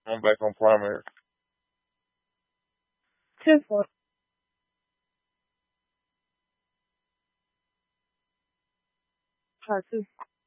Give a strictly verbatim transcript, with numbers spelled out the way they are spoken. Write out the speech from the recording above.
I'm back on primary. ten four. Part two.